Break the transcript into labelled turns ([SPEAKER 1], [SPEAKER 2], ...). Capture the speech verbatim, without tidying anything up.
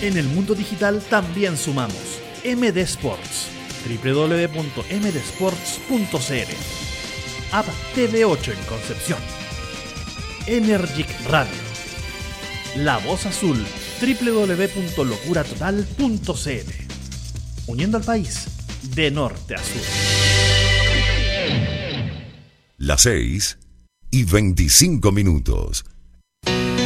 [SPEAKER 1] En el mundo digital también sumamos. M D Sports, doble u doble u doble u punto m d sports punto c l. App T V ocho en Concepción. Energic Radio. La Voz Azul, doble u doble u doble u punto locura total punto c l. Uniendo al país de norte a sur.
[SPEAKER 2] Las seis y veinticinco minutos.